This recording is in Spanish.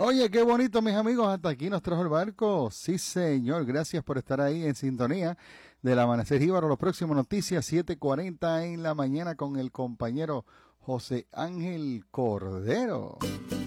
Oye, qué bonito, mis amigos. Hasta aquí nos trajo el barco. Sí, señor. Gracias por estar ahí en sintonía del Amanecer Jíbaro. Los próximos noticias, 7:40 en la mañana con el compañero José Ángel Cordero.